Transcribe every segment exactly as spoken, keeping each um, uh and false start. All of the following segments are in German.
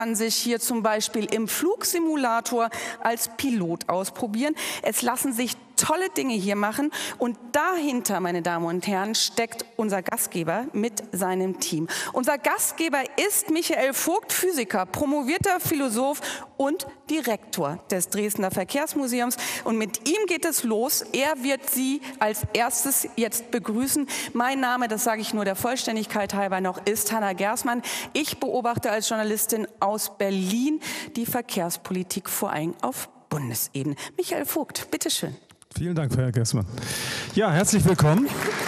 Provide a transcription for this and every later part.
kann sich hier zum Beispiel im Flugsimulator als Pilot ausprobieren. Es lassen sich tolle Dinge hier machen und dahinter, meine Damen und Herren, steckt unser Gastgeber mit seinem Team. Unser Gastgeber ist Michael Vogt, Physiker, promovierter Philosoph und Direktor des Dresdner Verkehrsmuseums. Und mit ihm geht es los. Er wird Sie als erstes jetzt begrüßen. Mein Name, das sage ich nur der Vollständigkeit halber noch, ist Hanna Gersmann. Ich beobachte als Journalistin aus Berlin die Verkehrspolitik vor allem auf Bundesebene. Michael Vogt, bitteschön. Vielen Dank, Frau Gersmann. Ja, herzlich willkommen.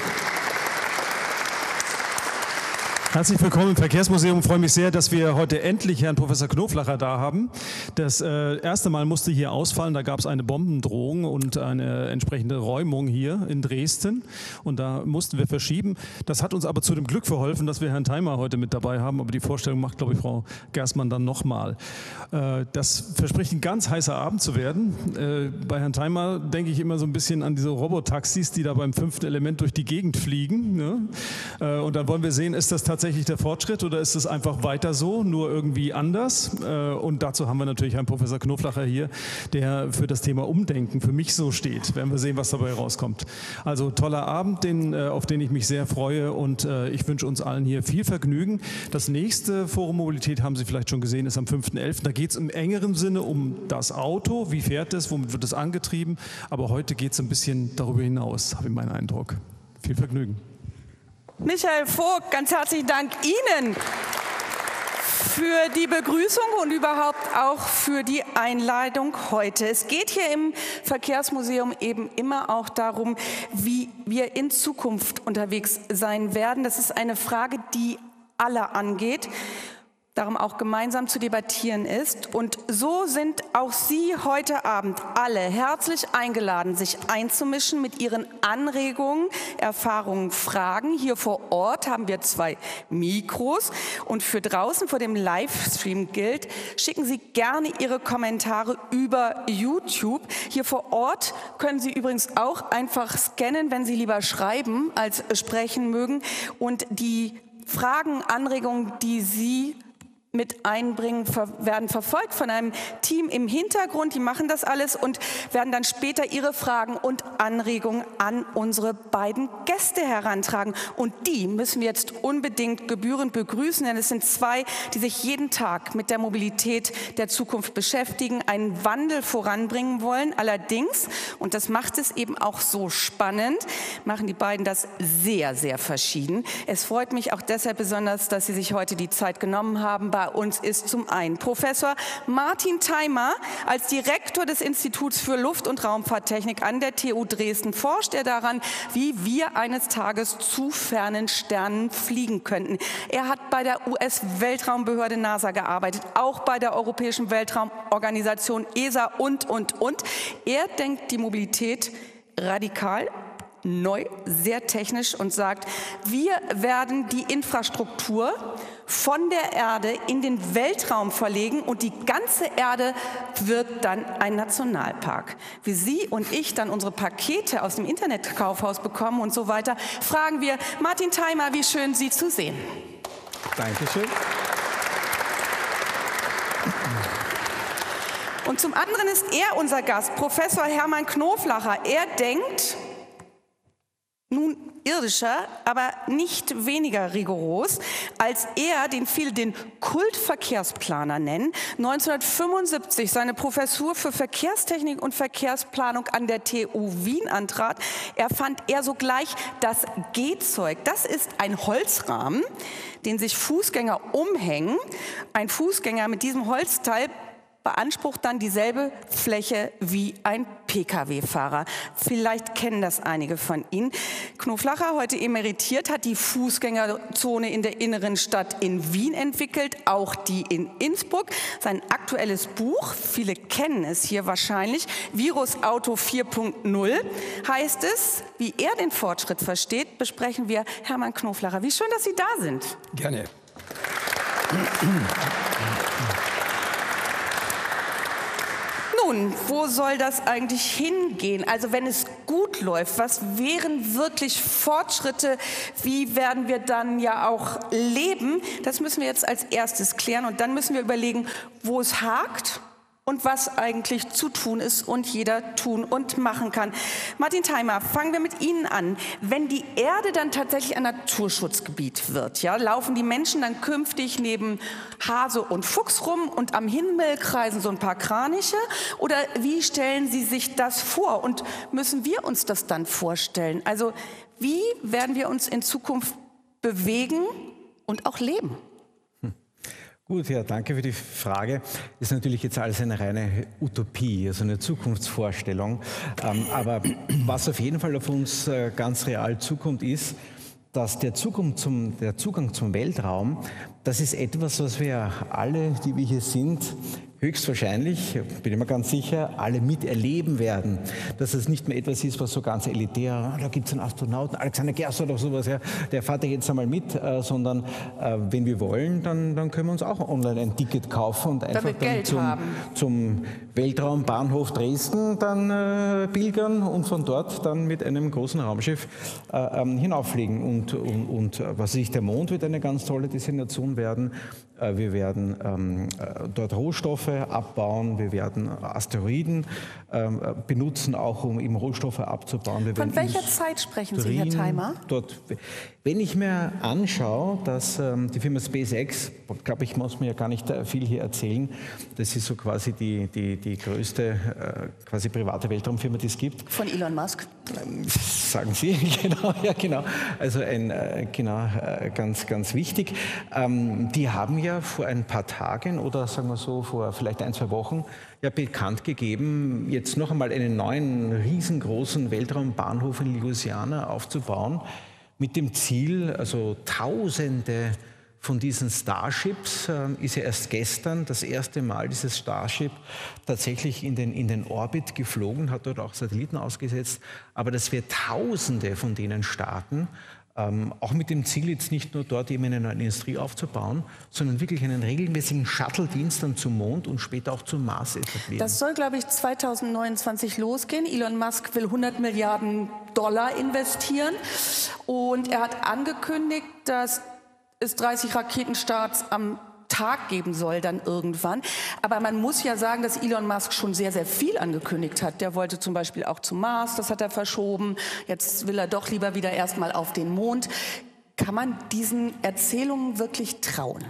Herzlich willkommen im Verkehrsmuseum. Ich freue mich sehr, dass wir heute endlich Herrn Professor Knoflacher da haben. Das äh, erste Mal musste hier ausfallen, da gab es eine Bombendrohung und eine entsprechende Räumung hier in Dresden. Und da mussten wir verschieben. Das hat uns aber zu dem Glück verholfen, dass wir Herrn Theimer heute mit dabei haben. Aber die Vorstellung macht, glaube ich, Frau Gersmann dann nochmal. Äh, das verspricht ein ganz heißer Abend zu werden. Äh, bei Herrn Theimer denke ich immer so ein bisschen an diese Robotaxis, die da beim fünften Element durch die Gegend fliegen. Ne? Äh, und dann wollen wir sehen, ist das tatsächlich tatsächlich der Fortschritt oder ist es einfach weiter so, nur irgendwie anders? Und dazu haben wir natürlich Herrn Professor Knoflacher hier, der für das Thema Umdenken für mich so steht. Werden wir sehen, was dabei rauskommt. Also toller Abend, den, auf den ich mich sehr freue und ich wünsche uns allen hier viel Vergnügen. Das nächste Forum Mobilität, haben Sie vielleicht schon gesehen, ist am fünften elften Da geht es im engeren Sinne um das Auto. Wie fährt es? Womit wird es angetrieben? Aber heute geht es ein bisschen darüber hinaus, habe ich meinen Eindruck. Viel Vergnügen. Michael Vogt, ganz herzlichen Dank Ihnen für die Begrüßung und überhaupt auch für die Einladung heute. Es geht hier im Verkehrsmuseum eben immer auch darum, wie wir in Zukunft unterwegs sein werden. Das ist eine Frage, die alle angeht, darum auch gemeinsam zu debattieren ist. Und so sind auch Sie heute Abend alle herzlich eingeladen, sich einzumischen mit Ihren Anregungen, Erfahrungen, Fragen. Hier vor Ort haben wir zwei Mikros und für draußen vor dem Livestream gilt, schicken Sie gerne Ihre Kommentare über YouTube. Hier vor Ort können Sie übrigens auch einfach scannen, wenn Sie lieber schreiben als sprechen mögen. Und die Fragen, Anregungen, die Sie mit einbringen, werden verfolgt von einem Team im Hintergrund. Die machen das alles und werden dann später ihre Fragen und Anregungen an unsere beiden Gäste herantragen. Und die müssen wir jetzt unbedingt gebührend begrüßen, denn es sind zwei, die sich jeden Tag mit der Mobilität der Zukunft beschäftigen, einen Wandel voranbringen wollen. Allerdings, und das macht es eben auch so spannend, machen die beiden das sehr, sehr verschieden. Es freut mich auch deshalb besonders, dass Sie sich heute die Zeit genommen haben. Bei uns ist zum einen Professor Martin Theimer. Als Direktor des Instituts für Luft- und Raumfahrttechnik an der T U Dresden forscht er daran, wie wir eines Tages zu fernen Sternen fliegen könnten. Er hat bei der U S-Weltraumbehörde NASA gearbeitet, auch bei der Europäischen Weltraumorganisation E S A und, und, und. Er denkt die Mobilität radikal, neu, sehr technisch und sagt, wir werden die Infrastruktur von der Erde in den Weltraum verlegen und die ganze Erde wird dann ein Nationalpark. Wie Sie und ich dann unsere Pakete aus dem Internetkaufhaus bekommen und so weiter, fragen wir Martin Theimer, wie schön Sie zu sehen. Dankeschön. Und zum anderen ist er unser Gast, Professor Hermann Knoflacher. Er denkt nun irdischer, aber nicht weniger rigoros, als er, den viele den Kultverkehrsplaner nennen, neunzehnhundertfünfundsiebzig seine Professur für Verkehrstechnik und Verkehrsplanung an der T U Wien antrat. Er fand er sogleich das Gehzeug. Das ist ein Holzrahmen, den sich Fußgänger umhängen. Ein Fußgänger mit diesem Holzteil beansprucht dann dieselbe Fläche wie ein Pkw-Fahrer. Vielleicht kennen das einige von Ihnen. Knoflacher, heute emeritiert, hat die Fußgängerzone in der inneren Stadt in Wien entwickelt, auch die in Innsbruck. Sein aktuelles Buch, viele kennen es hier wahrscheinlich, Virusauto vier punkt null, heißt es. Wie er den Fortschritt versteht, besprechen wir Hermann Knoflacher. Wie schön, dass Sie da sind. Gerne. nun, wo soll das eigentlich hingehen? Also wenn es gut läuft, was wären wirklich Fortschritte? Wie werden wir dann ja auch leben? Das müssen wir jetzt als erstes klären und dann müssen wir überlegen, wo es hakt und was eigentlich zu tun ist und jeder tun und machen kann. Martin Theimer, fangen wir mit Ihnen an. Wenn die Erde dann tatsächlich ein Naturschutzgebiet wird, ja, laufen die Menschen dann künftig neben Hase und Fuchs rum und am Himmel kreisen so ein paar Kraniche? Oder wie stellen Sie sich das vor? Und müssen wir uns das dann vorstellen? Also wie werden wir uns in Zukunft bewegen und auch leben? Gut, ja, danke für die Frage. Das ist natürlich jetzt alles eine reine Utopie, also eine Zukunftsvorstellung. Ähm, aber was auf jeden Fall auf uns äh, ganz real zukommt, ist, dass der Zugang zum, der Zugang zum Weltraum, das ist etwas, was wir alle, die wir hier sind, höchstwahrscheinlich, bin ich mir ganz sicher, alle miterleben werden. Dass es nicht mehr etwas ist, was so ganz elitär, da gibt es einen Astronauten, Alexander Gerst oder sowas, ja, der fährt jetzt einmal mit, äh, sondern äh, wenn wir wollen, dann, dann können wir uns auch online ein Ticket kaufen und einfach dann zum, zum Weltraumbahnhof Dresden dann äh, pilgern und von dort dann mit einem großen Raumschiff äh, ähm, hinauffliegen. Und, und, und was weiß ich, der Mond wird eine ganz tolle Destination werden. Äh, wir werden ähm, dort Rohstoffe abbauen, wir werden Asteroiden ähm, benutzen, auch um eben Rohstoffe abzubauen. Wir Von welcher Zeit sprechen Sie, Herr Theimer? Dort, wenn ich mir anschaue, dass ähm, die Firma SpaceX, glaube ich, muss mir ja gar nicht viel hier erzählen, das ist so quasi die, die, die größte äh, quasi private Weltraumfirma, die es gibt. Von Elon Musk? Ähm, sagen Sie, genau, ja genau. Also ein, äh, genau, äh, ganz, ganz wichtig. Ähm, die haben ja vor ein paar Tagen oder sagen wir so vor vielleicht ein, zwei Wochen ja bekannt gegeben, jetzt noch einmal einen neuen riesengroßen Weltraumbahnhof in Louisiana aufzubauen, mit dem Ziel, also Tausende von diesen Starships, äh, ist ja erst gestern das erste Mal dieses Starship tatsächlich in den, in den Orbit geflogen, hat dort auch Satelliten ausgesetzt, aber dass wir Tausende von denen starten, Ähm, auch mit dem Ziel, jetzt nicht nur dort eben eine neue Industrie aufzubauen, sondern wirklich einen regelmäßigen Shuttle-Dienst dann zum Mond und später auch zum Mars etablieren. Das soll, glaube ich, zweitausendneunundzwanzig losgehen. Elon Musk will hundert Milliarden Dollar investieren und er hat angekündigt, dass es dreißig Raketenstarts am Tag geben soll dann irgendwann. Aber man muss ja sagen, dass Elon Musk schon sehr, sehr viel angekündigt hat. Der wollte zum Beispiel auch zum Mars, das hat er verschoben. Jetzt will er doch lieber wieder erstmal auf den Mond. Kann man diesen Erzählungen wirklich trauen?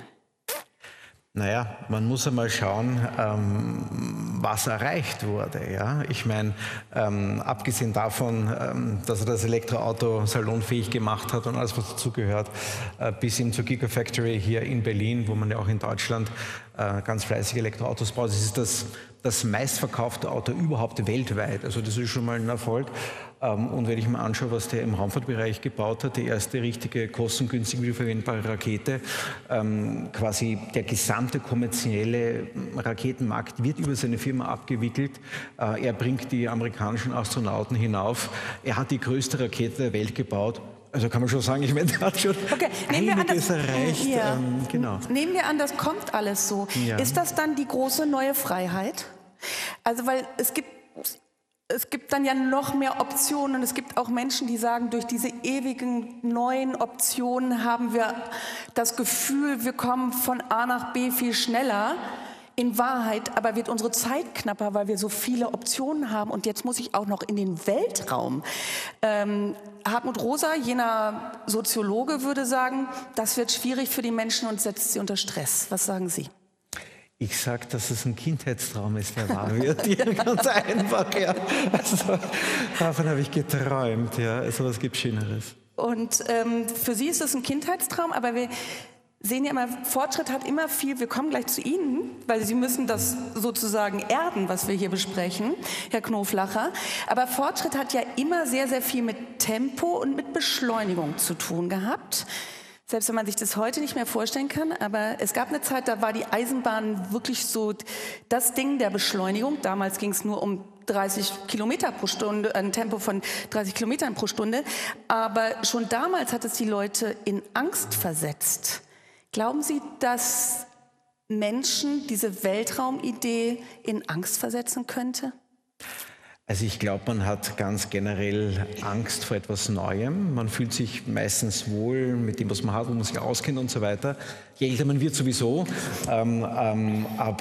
Naja, man muss einmal schauen, ähm, was erreicht wurde. Ja? Ich meine, ähm, abgesehen davon, ähm, dass er das Elektroauto salonfähig gemacht hat und alles, was dazugehört, äh, bis hin zur Gigafactory hier in Berlin, wo man ja auch in Deutschland äh, ganz fleißig Elektroautos baut. Das ist das, das meistverkaufte Auto überhaupt weltweit. Also das ist schon mal ein Erfolg. Und wenn ich mir anschaue, was der im Raumfahrtbereich gebaut hat, die erste richtige kostengünstige wiederverwendbare Rakete, ähm, quasi der gesamte kommerzielle Raketenmarkt wird über seine Firma abgewickelt. Äh, er bringt die amerikanischen Astronauten hinauf. Er hat die größte Rakete der Welt gebaut. Also kann man schon sagen, ich meine, er hat schon okay, nehmen wir einiges an, das, erreicht. Ja. Ähm, genau. Nehmen wir an, das kommt alles so. Ja. Ist das dann die große neue Freiheit? Also weil es gibt... Es gibt dann ja noch mehr Optionen und es gibt auch Menschen, die sagen, durch diese ewigen neuen Optionen haben wir das Gefühl, wir kommen von A nach B viel schneller. In Wahrheit aber wird unsere Zeit knapper, weil wir so viele Optionen haben und jetzt muss ich auch noch in den Weltraum. Ähm, Hartmut Rosa, jener Soziologe, würde sagen, das wird schwierig für die Menschen und setzt sie unter Stress. Was sagen Sie? Ich sage, dass es ein Kindheitstraum ist, der wahr wird. Ja, ganz einfach, ja. Also, davon habe ich geträumt, ja. Also, was gibt Schöneres? Und ähm, für Sie ist es ein Kindheitstraum, aber wir sehen ja immer, Fortschritt hat immer viel, wir kommen gleich zu Ihnen, weil Sie müssen das sozusagen erden, was wir hier besprechen, Herr Knoflacher. Aber Fortschritt hat ja immer sehr, sehr viel mit Tempo und mit Beschleunigung zu tun gehabt. Selbst wenn man sich das heute nicht mehr vorstellen kann, aber es gab eine Zeit, da war die Eisenbahn wirklich so das Ding der Beschleunigung. Damals ging es nur um dreißig Kilometer pro Stunde, ein Tempo von dreißig Kilometern pro Stunde. Aber schon damals hat es die Leute in Angst versetzt. Glauben Sie, dass Menschen, diese Weltraumidee in Angst versetzen könnte? Also ich glaube, man hat ganz generell Angst vor etwas Neuem. Man fühlt sich meistens wohl mit dem, was man hat, wo man sich auskennt und so weiter. Je älter man wird sowieso. Ähm, ähm, aber